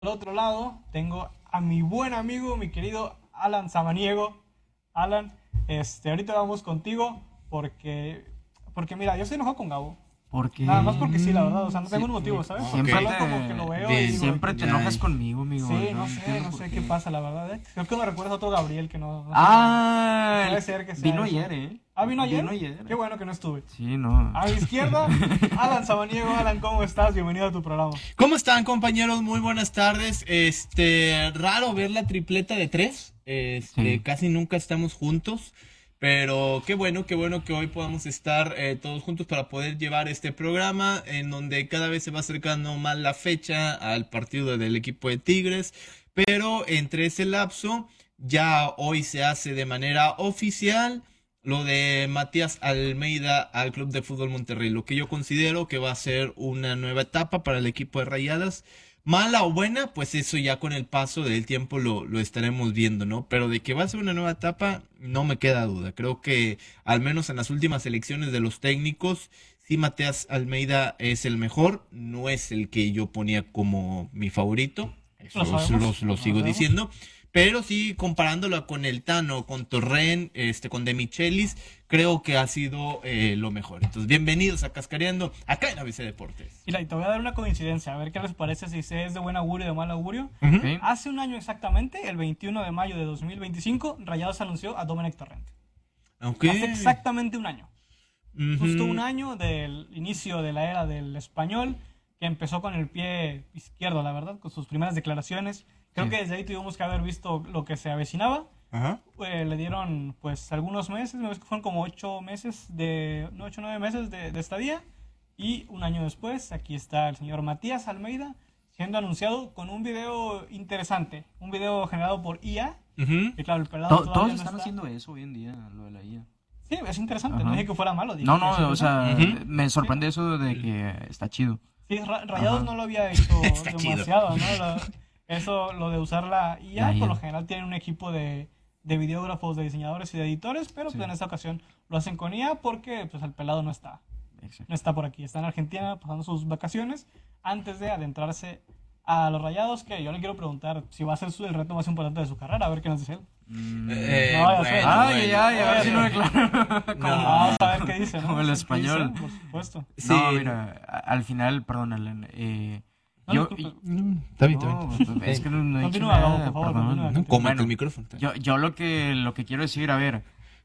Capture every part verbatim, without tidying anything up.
Por otro lado, tengo a mi buen amigo, mi querido Alan Samaniego. Alan, este, ahorita vamos contigo porque, porque mira, yo estoy enojado con Gabo. Nada más Porque porque sí, la verdad, o sea, no tengo sí, un motivo, ¿sabes? siempre Solo te, como que lo veo y Bien. digo, siempre te Ya, enojas ya. conmigo, amigo. sí, Yo no sé, entiendo no por sé qué pasa, la verdad, ¿eh? Creo que me recuerda a otro Gabriel que no, no sé Ah, Puede ser que sea vino eso. ayer, ¿eh? Ah, ¿vino ayer? Vino ayer. Qué bueno que no estuve. Sí, no. A mi izquierda, Alan Samaniego. Alan, ¿cómo estás? Bienvenido a tu programa. ¿Cómo están, compañeros? Muy buenas tardes. Este, raro ver la tripleta de tres. Este, Sí. casi nunca estamos juntos. Pero qué bueno, qué bueno que hoy podamos estar eh, todos juntos para poder llevar este programa en donde cada vez se va acercando más la fecha al partido del equipo de Tigres. Pero entre ese lapso, ya hoy se hace de manera oficial lo de Matías Almeida al Club de Fútbol Monterrey, lo que yo considero que va a ser una nueva etapa para el equipo de Rayadas. Mala o buena, pues eso ya con el paso del tiempo lo, lo estaremos viendo, ¿no? Pero de que va a ser una nueva etapa, no me queda duda. Creo que al menos en las últimas elecciones de los técnicos, sí Matías Almeida es el mejor, no es el que yo ponía como mi favorito, eso Lo lo, sabemos, lo lo sigo sabemos. diciendo. Pero sí, comparándolo con el Tano, con Torren, este, con De Michelis, creo que ha sido eh, lo mejor. Entonces, bienvenidos a Cascareando, acá en A B C Deportes. Mira, y te voy a dar una coincidencia, a ver qué les parece, si se es de buen augurio o de mal augurio. Ujú. Ok. Hace un año exactamente, el veintiuno de mayo de dos mil veinticinco, Rayados anunció a Domenech Torrente. Ok. Hace exactamente un año. Ujú. Justo un año del inicio de la era del español, que empezó con el pie izquierdo, la verdad, con sus primeras declaraciones. Creo Sí. que desde ahí tuvimos que haber visto lo que se avecinaba. Ajá. Eh, le dieron pues algunos meses, me parece que fueron como ocho meses de, no, ocho o nueve meses de, de estadía. Y un año después, aquí está el señor Matías Almeida siendo anunciado con un video interesante. Un video generado por I A. Ujú. Que claro, el pelado To- todavía todos no están está. haciendo eso hoy en día, lo de la I A. Sí, es interesante. Ajá. No dije que fuera malo. Dije No, que es no, o sea, interesante. Ujú. me sorprende eso de que está chido. Sí, Ra- Rayados Ajá. no lo había hecho Está chido. demasiado, ¿no? Lo- eso, lo de usar la I A, La por I A. lo general tienen un equipo de, de videógrafos, de diseñadores y de editores, pero Sí. pues en esta ocasión lo hacen con I A porque pues el pelado no está, Exacto. no está por aquí, está en Argentina pasando sus vacaciones antes de adentrarse a los Rayados, que yo le quiero preguntar si va a ser su- el reto más importante de su carrera, a ver qué nos dice él. Mm. Eh, No, ya bueno, sé. Ay, bueno. ay, ay, a ver si no me Bueno. claro. No. Vamos a ver qué dice, ¿no? Como el ¿Qué español. dice? Por supuesto. Sí. No, mira, a- al final, perdón, Alan, eh, No, yo... disculpe. Mm, Está bien, está No, bien. pues, es que no, no he dicho Continúa, Gabo, nada, por favor, perdón. continúa. No, cómete Bueno, el micrófono. Yo, yo lo que lo que quiero decir, a ver,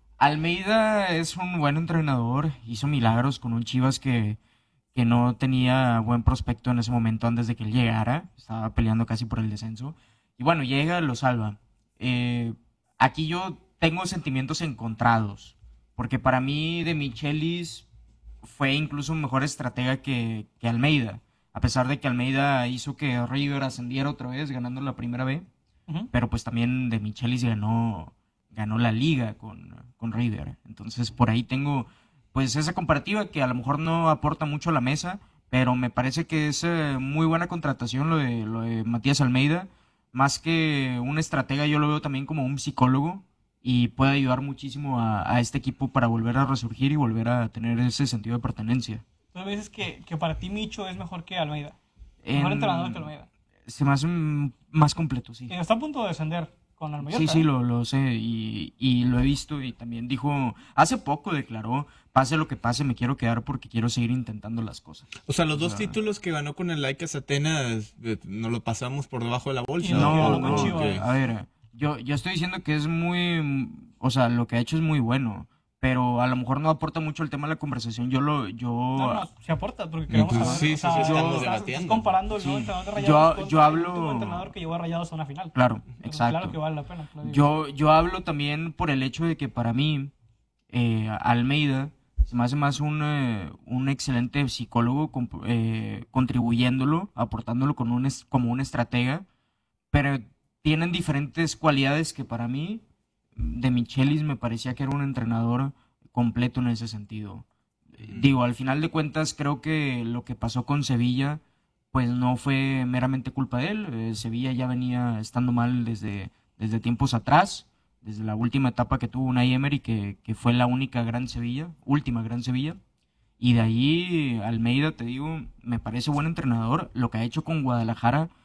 Almeida es un buen entrenador, hizo milagros con un Chivas que, que no tenía buen prospecto en ese momento antes de que él llegara, estaba peleando casi por el descenso, y bueno, llega, lo salva. Eh, aquí yo tengo sentimientos encontrados, porque para mí de Michelis fue incluso un mejor estratega que, que Almeida, a pesar de que Almeida hizo que River ascendiera otra vez ganando la primera B, Ujú. pero pues también de Michelis ganó, ganó la liga con, con River. Entonces por ahí tengo pues esa comparativa que a lo mejor no aporta mucho a la mesa, pero me parece que es eh, muy buena contratación lo de, lo de Matías Almeida. Más que un estratega, yo lo veo también como un psicólogo y puede ayudar muchísimo a, a este equipo para volver a resurgir y volver a tener ese sentido de pertenencia. Tú me dices que, que para ti Micho es mejor que Almeida. Mejor En- entrenador que Almeida. Se me hace mm, más completo, sí. Y está a punto de descender con Almeida. Sí, sí, lo, lo sé y, y lo he visto y también dijo, hace poco declaró, pase lo que pase, me quiero quedar porque quiero seguir intentando las cosas. O sea, los dos Ah. títulos que ganó con el Laicas Atenas, eh, ¿nos lo pasamos por debajo de la bolsa? Y no, ¿O- no, o con qué? Chivas. a ver, yo, yo estoy diciendo que es muy, mm, o sea, lo que ha hecho es muy bueno, pero a lo mejor no aporta mucho el tema de la conversación, yo lo, yo... No, no, se aporta porque queremos Pues saber. sí, o sea, sí, sí, estamos estás- debatiendo. estás comparando el nuevo Sí. entrenador de Yo- Rayados yo contra el hablo- último entrenador que llevó a Rayados a una final. Claro, Entonces, exacto. Claro que vale la pena. claro. Yo, yo hablo también por el hecho de que para mí, eh, Almeida se me hace más un, eh, un excelente psicólogo, comp- eh, contribuyéndolo, aportándolo con un es- como un estratega, pero tienen diferentes cualidades que para mí, de Michelis me parecía que era un entrenador completo en ese sentido. Eh, Digo, al final de cuentas creo que lo que pasó con Sevilla pues no fue meramente culpa de él. Eh, Sevilla ya venía estando mal desde, desde tiempos atrás, desde la última etapa que tuvo Unai Emery, que, que fue la única gran Sevilla, última gran Sevilla. Y de ahí Almeida, te digo, me parece buen entrenador. Lo que ha hecho con Guadalajara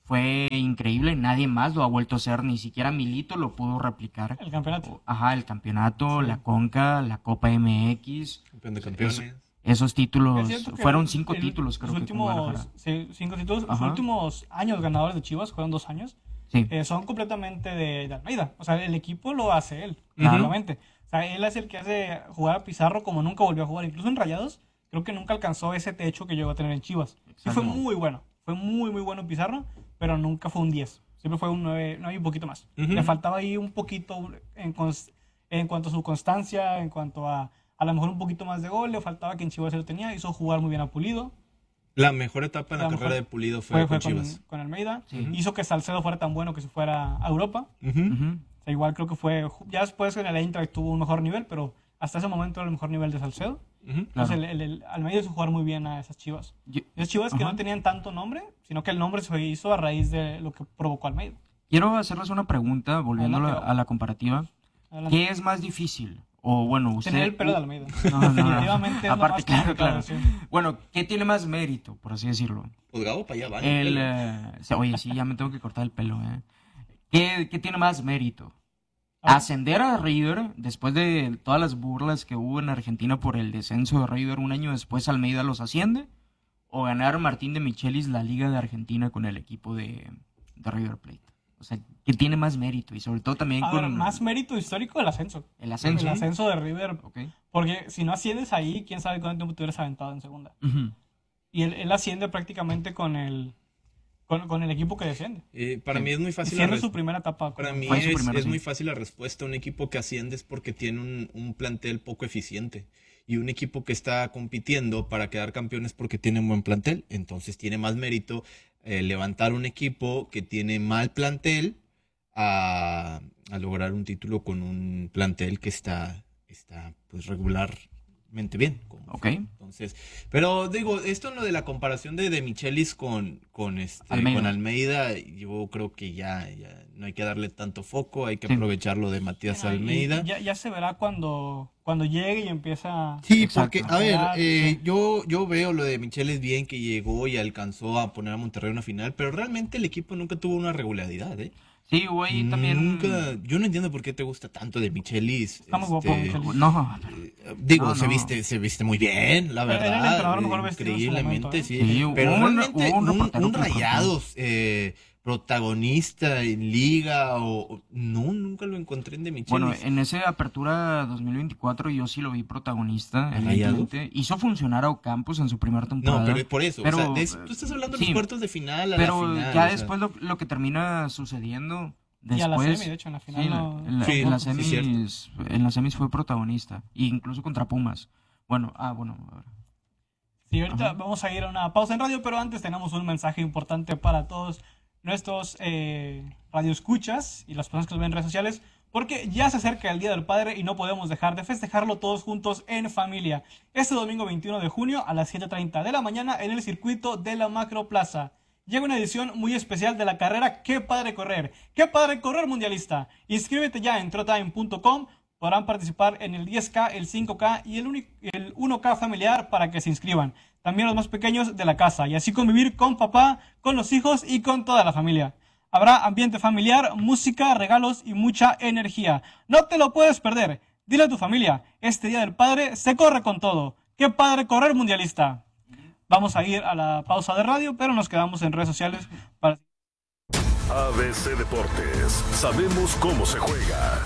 fue increíble, nadie más lo ha vuelto a hacer, ni siquiera Milito lo pudo replicar. El campeonato. Ajá, el campeonato, Sí. la Conca, la Copa M X. Campeón de campeones. Es- esos títulos, Es cierto que fueron cinco el- títulos creo los que con últimos, Guadalajara. sí, cinco títulos. Los Ajá. últimos años ganadores de Chivas, fueron dos años, Sí, eh, son completamente de, de Almeida. O sea, el equipo lo hace él, Claro. claramente. O sea, él es el que hace jugar a Pizarro como nunca volvió a jugar. Incluso en Rayados, creo que nunca alcanzó ese techo que llegó a tener en Chivas. Sí Exacto. fue muy bueno, fue muy, muy bueno Pizarro, pero nunca fue un diez. Siempre fue un nueve, nueve y un poquito más. Ujú. Le faltaba ahí un poquito en, cons- en cuanto a su constancia, en cuanto a a lo mejor un poquito más de gol, le faltaba que en Chivas se lo tenía, hizo jugar muy bien a Pulido. La mejor etapa en la, La carrera mejor- de Pulido fue, Fue, con fue con, Chivas. con Almeida. Sí. Hizo que Salcedo fuera tan bueno que se fuera a Europa. Ujú. Ujú. O sea, igual creo que fue. Ya después en el Eintracht tuvo un mejor nivel, pero hasta ese momento era el mejor nivel de Salcedo. Ujú. Claro. Entonces el, el- el Almeida hizo jugar muy bien a esas Chivas. Yo- Esas Chivas que Ajá. no tenían tanto nombre, sino que el nombre se hizo a raíz de lo que provocó Almeida. Quiero hacerles una pregunta, volviendo a la, Adelante. a la comparativa. Adelante. ¿Qué es más difícil? O bueno, usted... Tener el pelo de Almeida. No, no, no. Definitivamente es lo Aparte, más claro, complicado, claro. sí. Bueno, ¿qué tiene más mérito, por así decirlo? Pues Gabo para allá van. El, eh, o sea, oye, sí, ya me tengo que cortar el pelo, ¿eh? ¿Qué, qué tiene más mérito? A ver. ¿Ascender a River después de todas las burlas que hubo en Argentina por el descenso de River un año después Almeida los asciende? ¿O ganar Martín de Michelis la Liga de Argentina con el equipo de, de River Plate? O sea, ¿qué tiene más mérito? Y sobre todo también A con ver, más mérito histórico el ascenso. el ascenso. El ascenso de River. Ok. Porque si no asciendes ahí, quién sabe cuánto tiempo te hubieras aventado en segunda. Ujú. Y él, él asciende prácticamente con el, con, con el equipo que desciende. Eh, para Sí. mí es muy fácil la Siendo res- su primera etapa. Para como- mí Fue su es, primera, es sí. muy fácil la respuesta. Un equipo que asciende es porque tiene un, un plantel poco eficiente. Y un equipo que está compitiendo para quedar campeones porque tiene un buen plantel. Entonces tiene más mérito eh, levantar un equipo que tiene mal plantel a, a lograr un título con un plantel que está, está pues regularmente bien. como Ok. fue. Entonces, pero digo, esto lo de la comparación de, de Michelis con, con, este, Almeida. con Almeida, yo creo que ya, ya no hay que darle tanto foco, hay que Sí. aprovechar lo de Matías Bueno, y- Almeida. y Ya, ya se verá cuando, cuando llegue y empieza. Sí, Exacto. porque, a ver, Claro, eh, sí. yo, yo veo lo de Michelis bien que llegó y alcanzó a poner a Monterrey en una final, pero realmente el equipo nunca tuvo una regularidad, ¿eh? Sí, güey, también... Nunca, yo no entiendo por qué te gusta tanto de Michelis. Está muy guapo este, Michelis. No, eh, Digo, No, se no. viste, se viste muy bien, la Era el verdad. entrenador eh, mejor vestido en su increíblemente, momento, ¿eh? sí. Sí, Pero hubo un- realmente hubo un un, reportero un que lo cortó. Rayados eh, protagonista en liga o o- no, nunca lo encontré en de Michelis. bueno, en esa apertura dos mil veinticuatro yo sí lo vi protagonista, ¿En evidentemente. Hizo funcionar a Ocampos en su primera temporada. no, pero es por eso. Pero, o sea, de eso- tú estás hablando de sí, los cuartos de final a Pero la final. ya o sea. después lo, lo que termina sucediendo Y a la después... semi, de hecho, en la final. sí, no- en, la- Sí, en las sí, es semis, en las semis fue protagonista, e incluso contra Pumas. Bueno, ah, bueno, a ver. Sí, ahorita Ajá. vamos a ir a una pausa en radio, pero antes tenemos un mensaje importante para todos nuestros eh, radioescuchas y las personas que nos ven en redes sociales, porque ya se acerca el Día del Padre y no podemos dejar de festejarlo todos juntos en familia. Este domingo veintiuno de junio a las siete treinta de la mañana en el circuito de la Macroplaza. Llega una edición muy especial de la carrera Qué Padre Correr. ¡Qué Padre Correr Mundialista! Inscríbete ya en trotime punto com. Podrán participar en el diez K, el cinco K y el, uni- el uno K familiar para que se inscriban. También los más pequeños de la casa y así convivir con papá, con los hijos y con toda la familia. Habrá ambiente familiar, música, regalos y mucha energía. No te lo puedes perder. Dile a tu familia, este Día del Padre se corre con todo. ¡Qué Padre Correr Mundialista! Vamos a ir a la pausa de radio, pero nos quedamos en redes sociales para... A B C Deportes, sabemos cómo se juega.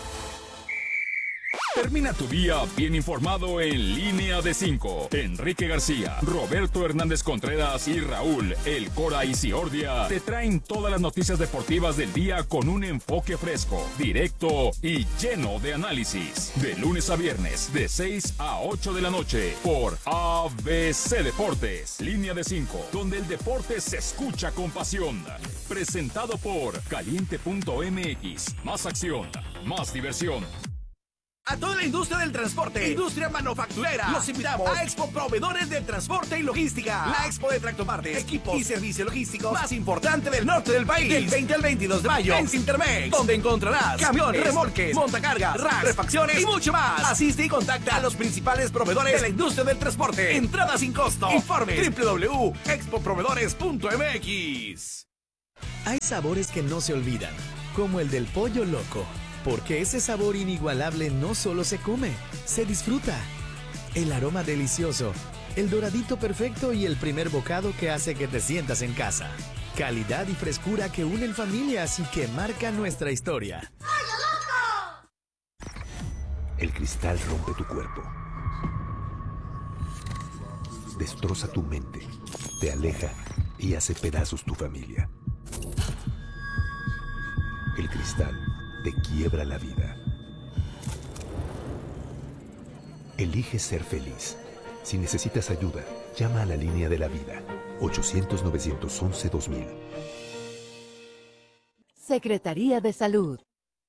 Termina tu día bien informado en Línea de cinco. Enrique García, Roberto Hernández Contreras y Raúl El Cora Isiordia te traen todas las noticias deportivas del día con un enfoque fresco, directo y lleno de análisis. De lunes a viernes, de seis a ocho de la noche, por A B C Deportes. Línea de cinco, donde el deporte se escucha con pasión. Presentado por Caliente punto M X. Más acción, más diversión. A toda la industria del transporte, industria manufacturera, los invitamos a Expo Proveedores de Transporte y Logística. La Expo de tractopartes, equipos y servicios logísticos más importante del norte del país. Del veinte al veintidós de mayo en Sintermex, donde encontrarás camiones, remolques, montacargas, racks, refacciones y mucho más. Asiste y contacta a los principales proveedores de la industria del transporte. Entrada sin costo. Informe doble u doble u doble u punto expo proveedores punto m x. Hay sabores que no se olvidan, como el del pollo loco, porque ese sabor inigualable no solo se come, se disfruta. El aroma delicioso, el doradito perfecto y el primer bocado que hace que te sientas en casa. Calidad y frescura que unen familias y que marcan nuestra historia. El cristal rompe tu cuerpo, destroza tu mente, te aleja y hace pedazos tu familia. El cristal te quiebra la vida. Elige ser feliz. Si necesitas ayuda, llama a la línea de la vida, ochocientos, novecientos once, dos mil. Secretaría de Salud.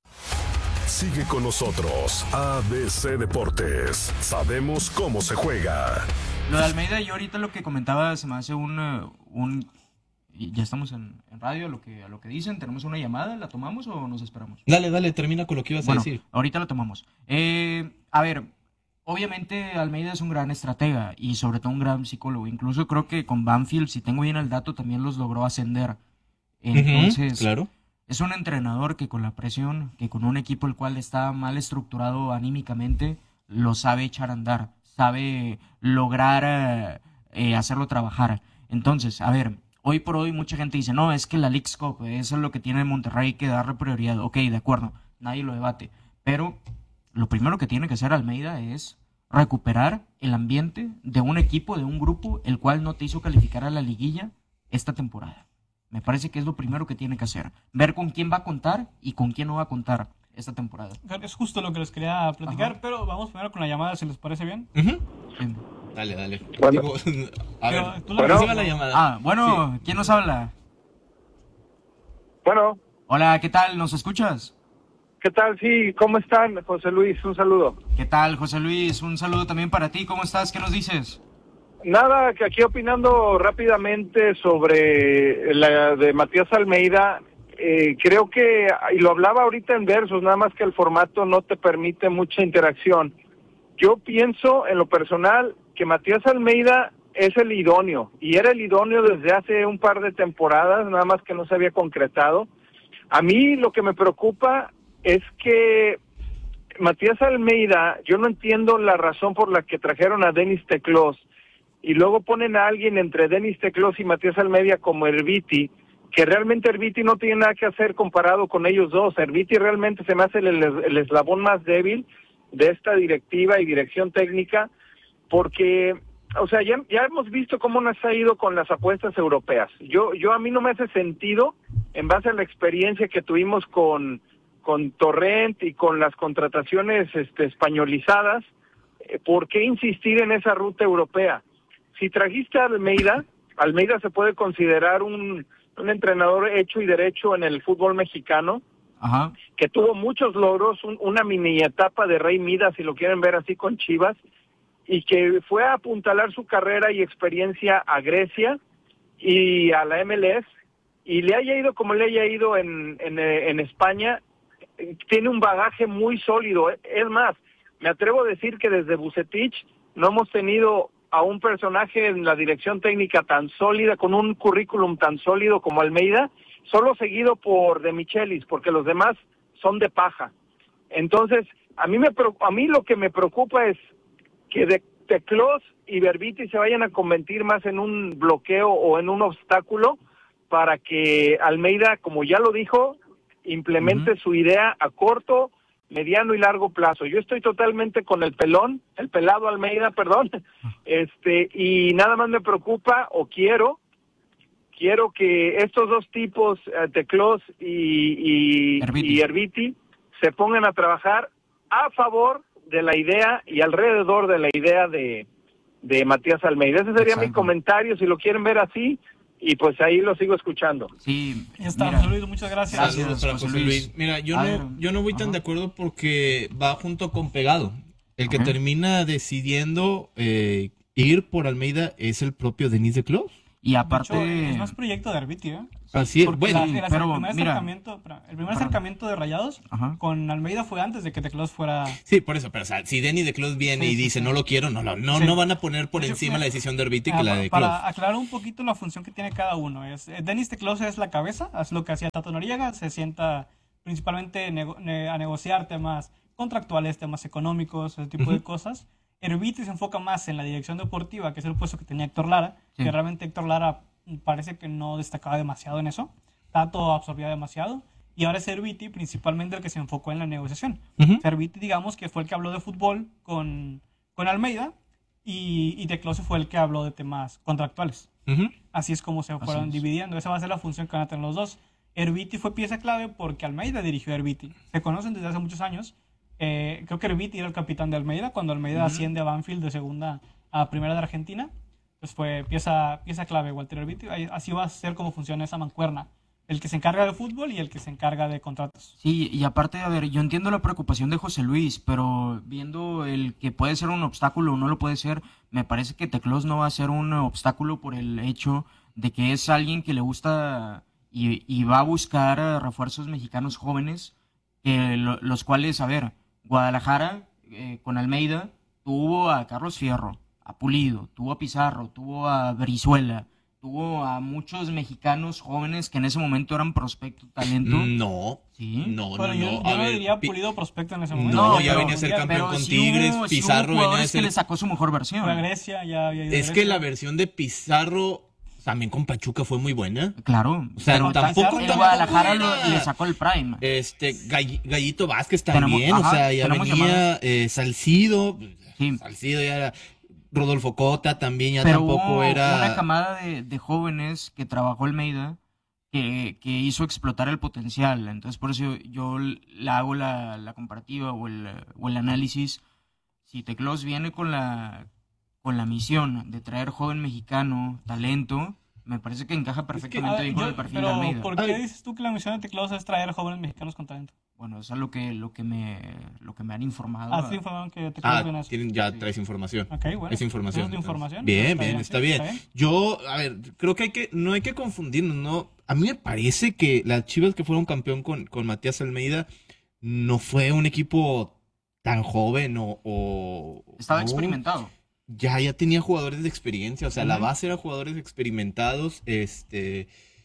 Sigue con nosotros, A B C Deportes. Sabemos cómo se juega. Lo de Almeida, yo ahorita lo que comentaba se me hace un... uh, un y ya estamos en, en radio, lo que, a lo que dicen. ¿Tenemos una llamada? ¿La tomamos o nos esperamos? Dale, dale, termina con lo que ibas Bueno, a decir. ahorita la tomamos. Eh, a ver, obviamente Almeida es un gran estratega y sobre todo un gran psicólogo. Incluso creo que con Banfield, si tengo bien el dato, también los logró ascender. Entonces, Ujú, claro. es un entrenador que con la presión, que con un equipo el cual está mal estructurado anímicamente, lo sabe echar a andar, sabe lograr eh, eh, hacerlo trabajar. Entonces, a ver, hoy por hoy mucha gente dice, no, es que la Leagues Cup, eso es lo que tiene Monterrey, que darle prioridad. Ok, de acuerdo, nadie lo debate. Pero lo primero que tiene que hacer Almeida es recuperar el ambiente de un equipo, de un grupo, el cual no te hizo calificar a la liguilla esta temporada. Me parece que es lo primero que tiene que hacer. Ver con quién va a contar y con quién no va a contar esta temporada. Es justo lo que les quería platicar, Ajá. pero vamos primero con la llamada, si les parece bien. Ujú. Sí. Dale, dale. Bueno. Digo, a Pero ver, tú la bueno, recibes, la ¿no? llamada. Ah, bueno, ¿quién nos habla? Bueno, Hola, ¿qué tal? ¿Nos escuchas? ¿qué tal? Sí, ¿cómo están, José Luis? Un saludo. ¿Qué tal, José Luis? Un saludo también para ti. ¿Cómo estás? ¿Qué nos dices? Nada, que aquí opinando rápidamente sobre la de Matías Almeida, eh, creo que, y lo hablaba ahorita en versos, nada más que el formato no te permite mucha interacción. Yo pienso, en lo personal, que Matías Almeida es el idóneo, y era el idóneo desde hace un par de temporadas, nada más que no se había concretado. A mí lo que me preocupa es que Matías Almeida, yo no entiendo la razón por la que trajeron a Denis Teclós, y luego ponen a alguien entre Denis Teclós y Matías Almeida como Erviti, que realmente Erviti no tiene nada que hacer comparado con ellos dos. Erviti realmente se me hace el, el eslabón más débil de esta directiva y dirección técnica, porque, o sea, ya, ya hemos visto cómo nos ha ido con las apuestas europeas. Yo, yo a mí no me hace sentido, en base a la experiencia que tuvimos con, con Torrent y con las contrataciones este, españolizadas, eh, ¿por qué insistir en esa ruta europea? Si trajiste a Almeida, Almeida se puede considerar un, un entrenador hecho y derecho en el fútbol mexicano, Ajá. que tuvo muchos logros, un, una mini etapa de Rey Midas, si lo quieren ver así, con Chivas, y que fue a apuntalar su carrera y experiencia a Grecia y a la M L S, y le haya ido como le haya ido en, en, en España, tiene un bagaje muy sólido. Es más, me atrevo a decir que desde Vucetich no hemos tenido a un personaje en la dirección técnica tan sólida, con un currículum tan sólido como Almeida, solo seguido por De Michelis, porque los demás son de paja. Entonces, a mí me a mí lo que me preocupa es que de Teclós y Berbiti se vayan a convertir más en un bloqueo o en un obstáculo para que Almeida, como ya lo dijo, implemente uh-huh. su idea a corto, mediano y largo plazo. Yo estoy totalmente con el pelón, el pelado Almeida, perdón, este, y nada más me preocupa, o quiero, quiero que estos dos tipos, eh, Teclós y, y, Erviti. y Erviti, se pongan a trabajar a favor de la idea y alrededor de la idea de, de Matías Almeida. Ese sería Exacto. mi comentario, si lo quieren ver así, y pues ahí lo sigo escuchando. Sí, Ya está, mira. José Luis, muchas gracias. Gracias, Saludos para José José Luis. Luis. Mira, yo A no, ver, yo no voy tan ajá. de acuerdo porque va junto con pegado. El que Ok. termina decidiendo eh, ir por Almeida es el propio Denis Teclós. Y De aparte... hecho, es más proyecto de Arbiti, ¿eh? Así es, Porque bueno, la- el, pero el primer mira, acercamiento, espera, el primer perdón. acercamiento de Rayados Ajá. con Almeida fue antes de que Teclos fuera... sí, por eso, pero o sea, si Denny de Clos viene Sí, y sí, dice sí. no lo quiero, no, no, no, Sí. no van a poner por De hecho, encima mira, la decisión de Arbiti Ah, que la pa- de Clos. para aclarar un poquito la función que tiene cada uno. Es, eh, Denis Teclos es la cabeza, es lo que hacía Tato Noriega, se sienta principalmente nego- ne- a negociar temas contractuales, temas económicos, ese tipo de cosas. Herbiti se enfoca más en la dirección deportiva, que es el puesto que tenía Héctor Lara, Sí. que realmente Héctor Lara parece que no destacaba demasiado en eso. Tato absorbía demasiado. Y ahora es Herbiti principalmente el que se enfocó en la negociación. Ujú. Herbiti, digamos, que fue el que habló de fútbol con, con Almeida y, y Teclos fue el que habló de temas contractuales. Ujú. Así es como se fueron es. dividiendo. Esa va a ser la función que van a tener los dos. Herbiti fue pieza clave porque Almeida dirigió a Herbiti. Se conocen desde hace muchos años. Eh, creo que Herbiti era el capitán de Almeida cuando Almeida asciende a Banfield de segunda a primera de Argentina. Pues fue pieza, pieza clave Walter Herbiti. Ahí- Así va a ser como funciona esa mancuerna. El que se encarga de fútbol y el que se encarga de contratos. Sí, y aparte, a ver, yo entiendo la preocupación de José Luis, pero viendo el que puede ser un obstáculo o no lo puede ser, me parece que Teclos no va a ser un obstáculo por el hecho de que es alguien que le gusta y, y va a buscar eh, refuerzos mexicanos jóvenes, que lo- los cuales, a ver, Guadalajara eh, con Almeida tuvo a Carlos Fierro, a Pulido, tuvo a Pizarro, tuvo a Brizuela, tuvo a muchos mexicanos jóvenes que en ese momento eran prospecto, talento. No, Sí. no, Bueno, no, yo, no. yo A no ver, diría Pi- Pulido prospecto en ese momento. No, ya pero- venía a ser campeón con sí Tigres, hubo- sí hubo Pizarro venía a jugadores ser... que le sacó su mejor versión. Fue a Grecia, ya había ido a Es que Grecia. la versión de Pizarro también con Pachuca fue muy buena. Claro, O sea, pero tampoco- el tampoco Guadalajara era- lo- le sacó el prime. Este, Gall- Gallito Vázquez Tenemos- también, ajá, o sea, ya tenemos venía llamada. eh, Salcido, Sí. Salcido ya era, Rodolfo Cota también ya Pero tampoco hubo era... una camada de, de jóvenes que trabajó Almeida que, que hizo explotar el potencial. Entonces, por eso yo le hago la, la comparativa o el, o el análisis. Si Teclos viene con la, con la misión de traer joven mexicano, talento, me parece que encaja perfectamente Ah, bien con yo- el perfil pero, de Almeida. ¿por qué dices tú que la misión de Teclos es traer jóvenes mexicanos con talento? Bueno, eso es lo que, lo que, me, lo que me han informado. Ah, sí informaron que Teclos Ah, viene a eso. tienen, ya traes información. Ok, bueno. Es información. ¿Eso es de entonces. información? Bien, Está bien, bien, está sí, bien. está bien. Yo, a ver, creo que hay que, no hay que confundirnos, ¿no? A mí me parece que las Chivas que fueron campeón con, con Matías Almeida no fue un equipo tan joven o... o- Estaba no. experimentado. Ya, ya tenía jugadores de experiencia, o sea, la Ujú. base era jugadores experimentados, este...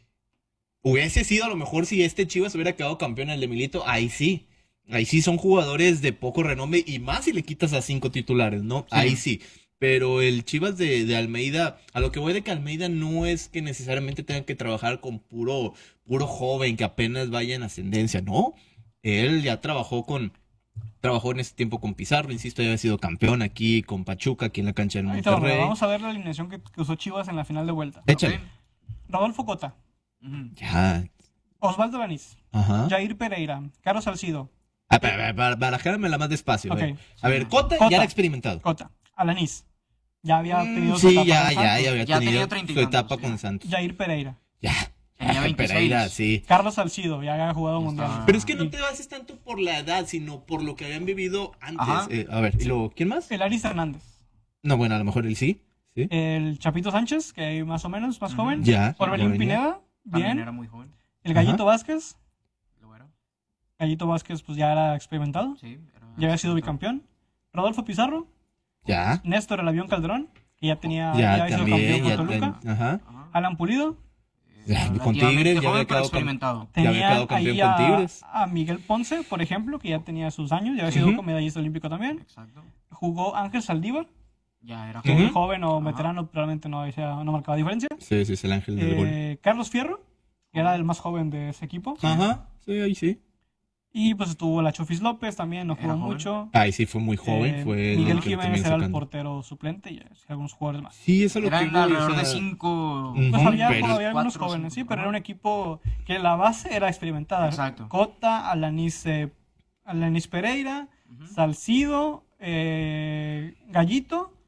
Hubiese sido a lo mejor si este Chivas hubiera quedado campeón el de Milito, ahí sí. Ahí sí son jugadores de poco renombre y más si le quitas a cinco titulares, ¿no? Ahí sí. Pero el Chivas de, de Almeida, a lo que voy de que Almeida no es que necesariamente tenga que trabajar con puro, puro joven que apenas vaya en ascendencia, ¿no? Él ya trabajó con, trabajó en ese tiempo con Pizarro, insisto, ya había sido campeón aquí con Pachuca, aquí en la cancha del Ahorita vamos, Monterrey. vamos a ver la alineación que, que usó Chivas en la final de vuelta. Échale. Rodolfo Cota, Ujú. Ya, Osvaldo Lanís, ajá. Jair Pereira, Carlos Salcido, Ah, para, para, para, barajármela más despacio. Ok. eh. A ver, Cota, Cota. ya era experimentado. Cota, Alanís. Ya había Mm, tenido su sí, etapa ya, con ya, Santos. ya había Ya tenía tenido treinta y su etapa tantos, con ya. Santos. Jair Pereira. Ya. Tenía veintiséis. Pereira, sí. Carlos Salcido, ya había jugado Ya mundial. está. Pero es que no te bases tanto por la edad, sino por lo que habían vivido antes. Ajá. Eh, a ver, ¿y luego quién más? El Aris Hernández. No, bueno, a lo mejor él sí. ¿Sí? El Chapito Sánchez, que hay más o menos, más Ujú. joven. Ya, ya Orbelín venía. Pineda, También bien. era muy joven. El Gallito Ajá. Vázquez. Lo era. Gallito Vázquez, pues ya era experimentado. Sí, era Ya había sido experimentado. bicampeón. Rodolfo Pizarro. Ya. Néstor El Avión Calderón, que ya tenía Ya, ya había sido también. campeón Ya, con Toluca. ten- ajá. Ajá. Alan Pulido. Ya, Eh, con Tigres, ya relativamente había joven, pero quedado cam- experimentado. Ya había Tenía quedado campeón ahí con a, Tigres. a Miguel Ponce, por ejemplo, que ya tenía sus años, ya había sido Ujú. medallista olímpico también. Exacto. Jugó Ángel Saldívar, Ya era que Ujú. joven. joven o Ajá. veterano, probablemente no, hacía- no marcaba diferencia. Sí, sí, es el ángel del gol. Eh, Carlos Fierro, que era el más joven de ese equipo. Ajá, sí, ahí sí. Y pues estuvo la Chofis López, también no Era jugó joven. mucho. Ahí sí fue muy joven. Eh, fue el Miguel que Jiménez terminó era el sacando. portero suplente y así, algunos jugadores más. Sí, eso es lo que Eran voy, o alrededor sea, de cinco. Ujú. Pues había, pero- había algunos cuatro o jóvenes, sí, cinco, pero ajá. era un equipo que la base era experimentada. Exacto. Cota, Alanis, eh, Alanis Pereira, Ujú. Salcido, eh, Gallito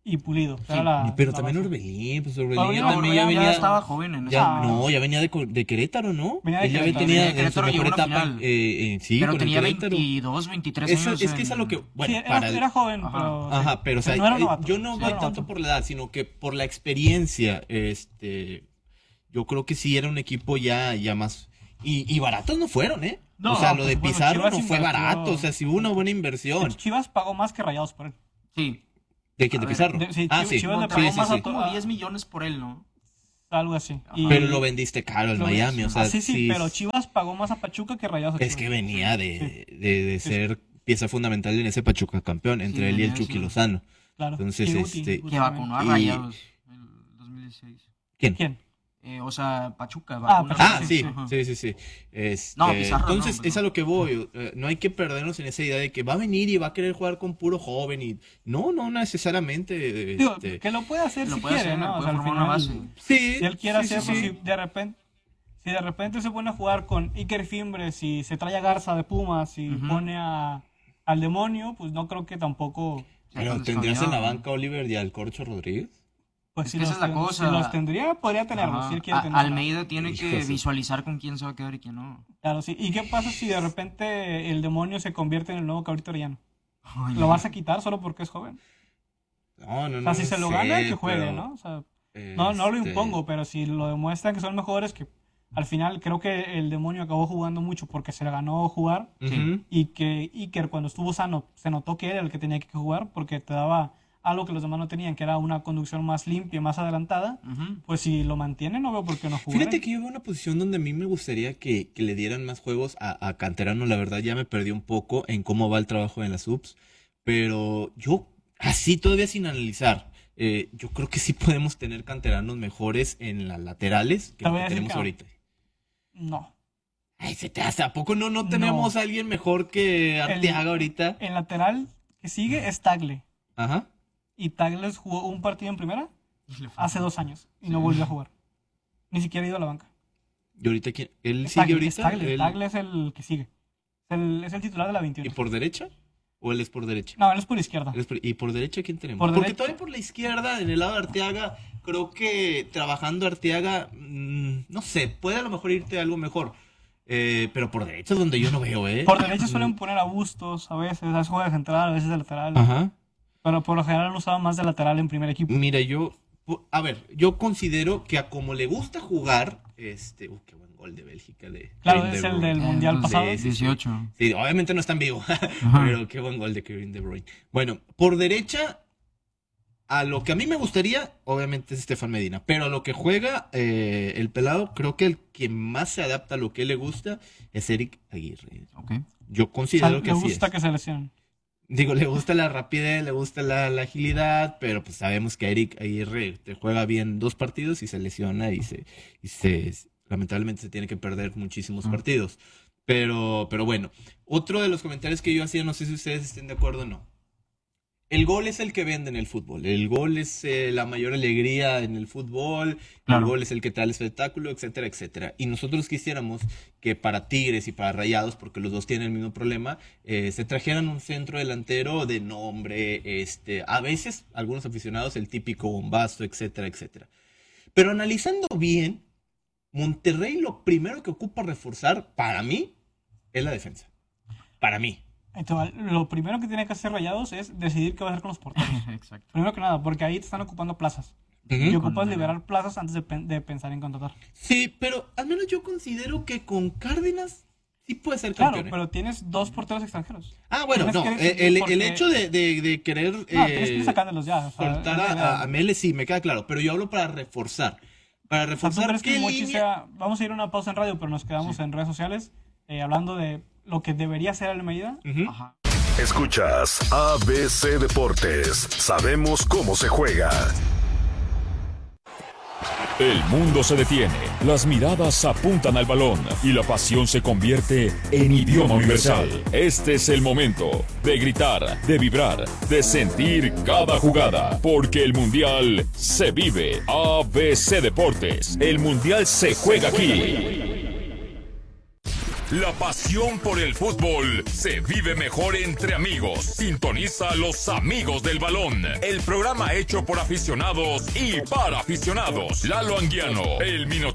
y Pulido. Sí, Era la- pero la también base. Orbelín, pues Orbelín Orbelín, también ya Orbelín venía. ya estaba joven en ya- esa- no, ya venía de, Co- de Querétaro, ¿no? Venía de Él ya Querétaro. tenía De en su Querétaro mejor llegó a una etapa. final. eh, eh, sí, Pero con el tenía Querétaro. veintidós, veintitrés Eso, años. es que es en- a lo que. Bueno, Sí, era, para el- era joven, Ajá. pero... sí. Ajá, pero o sea, no era eh, novato. yo no Sí, voy era tanto novato. por la edad, sino que por la experiencia, este, yo creo que sí era un equipo ya, ya más, y, y baratos no fueron, ¿eh? No, o sea, lo de pues, bueno, Pizarro Chivas no fue invirtió- barato, o sea, sí hubo una buena inversión. Chivas pagó más que Rayados por él. Sí. ¿De quién? A ¿De ver, Pizarro? de- sí, ah, Chivas- sí, Chivas le sí, pagó sí, más sí. a to- Como diez millones por él, ¿no? Algo así. Y- Pero lo vendiste caro al lo- Miami, o sea, ah, sí, sí, sí, pero Chivas pagó más a Pachuca que Rayados a es Chivas. que venía de, de, de ser pieza fundamental en ese Pachuca campeón, entre Sí, él y el venía Chucky siendo. Lozano. Claro. Entonces, Y Guti, este, Guti Que también. vacunó a Y- Rayados el dos mil dieciséis. ¿Quién? ¿Quién? Eh, o sea, Pachuca. Ah, vacunó- Pachuca, Ah, sí, Ajá. sí, sí, sí. Este, No, Pizarro no, entonces, pero- es a lo que voy. eh, No hay que perdernos en esa idea de que va a venir y va a querer jugar con puro joven. y No, no necesariamente. Digo, este, que lo puede hacer Lo si puede quiere, hacer, ¿no? O puede sea, al formar una final, base. Sí, si él quiere sí, sí, hacerlo, sí. si de repente, si de repente se pone a jugar con Iker Fimbres, si se trae a Garza de Pumas y Ujú. pone a, al demonio, pues no creo que tampoco, Pero Entonces, tendrías en la cambiado, banca a Oliver y al Corcho Rodríguez. pues Es si que los, esa es la ten- cosa. si los tendría, podría tenerlos, Ajá. si él quiere A- tenerlos. Almeida tiene que Hijos. visualizar con quién se va a quedar y quién no. Claro, sí. ¿Y qué pasa si de repente el demonio se convierte en el nuevo Cabrito Orellano? Ay, ¿Lo vas a quitar solo porque es joven? No, no, O no. sea, si se lo sé, gana, que juegue, pero, ¿no? O sea, no, no lo este, impongo, pero si lo demuestran que son mejores, que al final creo que el demonio acabó jugando mucho porque se le ganó jugar ujú. y que Iker cuando estuvo sano se notó que era el que tenía que jugar porque te daba algo que los demás no tenían, que era una conducción más limpia, más adelantada. Ujú. Pues si lo mantiene, no veo por qué no jugar. Fíjate que yo veo una posición donde a mí me gustaría que, que le dieran más juegos a, a Canterano. La verdad ya me perdí un poco en cómo va el trabajo en las subs. Pero yo, así todavía sin analizar, eh, yo creo que sí podemos tener canteranos mejores en las laterales que Te lo voy que a decir tenemos que no. ahorita. No. Ay, se te hace. ¿A poco no, no tenemos No. a alguien mejor que Arteaga ahorita? El lateral que sigue es Tagle. Ajá. Y Tagle jugó un partido en primera Y le fue- hace dos años y no volvió a jugar. Ni siquiera ha ido a la banca. ¿Y ahorita quién? ¿Él Es sigue Tagle, es ahorita? Tagle. ¿Él- Tagle es el que sigue. Es el, es el titular de la ¿Y veintiuno. por derecha? ¿O él es por derecha? No, él es por izquierda. Él es por- ¿Y por derecha quién tenemos? Por Porque derecha- todavía por la izquierda, en el lado de Arteaga, creo que trabajando Arteaga, mm, no sé, puede a lo mejor irte a algo mejor. Eh, pero por derecha es donde yo no veo, ¿eh? Por derecha suelen poner a Bustos a veces, a veces juega de central, a veces de lateral. Ajá. Pero por lo general han usado más de lateral en primer equipo. Mira, yo, pu- a ver, yo considero que a como le gusta jugar, este, uh, qué buen gol de Bélgica de Claro, Kevin es De el Bruyne. del Eh, mundial entonces, pasado. sí, sí. dieciocho. Sí, obviamente no está en vivo, pero qué buen gol de Kevin De Bruyne. Bueno, por derecha, a lo que a mí me gustaría, obviamente es Estefan Medina, pero a lo que juega eh, el pelado, creo que el que más se adapta a lo que le gusta es Eric Aguirre. Ok. Yo O sea, considero que le así gusta es. que se lesionen. Digo, le gusta la rapidez, le gusta la, la agilidad, pero pues sabemos que Eric Aguirre te juega bien dos partidos y se lesiona y se, y se lamentablemente se tiene que perder muchísimos Mm. partidos. Pero, pero bueno, otro de los comentarios que yo hacía, no sé si ustedes estén de acuerdo o no. El gol es el que vende en el fútbol. El gol es eh, la mayor alegría en el fútbol. Claro. El gol es el que trae el espectáculo, etcétera, etcétera. Y nosotros quisiéramos que para Tigres y para Rayados, porque los dos tienen el mismo problema, eh, se trajeran un centro delantero de nombre, este, a veces algunos aficionados el típico bombazo, etcétera, etcétera. Pero analizando bien, Monterrey lo primero que ocupa reforzar, para mí, es la defensa. Para mí. Entonces, lo primero que tiene que hacer Rayados es decidir qué va a hacer con los porteros. Exacto. Primero que nada, porque ahí te están ocupando plazas. Y Ujú. ocupas Cuando- liberar plazas antes de, pen- de pensar en contratar. Sí, pero al menos yo considero que con Cárdenas sí puede ser Claro, campeón. ¿eh? pero tienes dos porteros extranjeros. Ah, bueno, tienes no. que eh, El, porque- el hecho de, de- de querer No, tienes que eh, ir sacándolos ya. O sea, soltar es- a, a Mele, sí, me queda claro. Pero yo hablo para reforzar. Para O sea, ¿tú reforzar crees que qué Mochi línea. sea- Vamos a ir a una pausa en radio, pero nos quedamos en redes sociales eh, hablando de lo que debería ser Almeida. Ujú. Ajá. Escuchas A B C Deportes. Sabemos cómo se juega. El mundo se detiene, las miradas apuntan al balón y la pasión se convierte en idioma universal. Este es el momento de gritar, de vibrar, de sentir cada jugada, porque el Mundial se vive. A B C Deportes, el Mundial se juega aquí. La pasión por el fútbol se vive mejor entre amigos. Sintoniza a Los Amigos del Balón, el programa hecho por aficionados y para aficionados. Lalo Anguiano, el Minotauro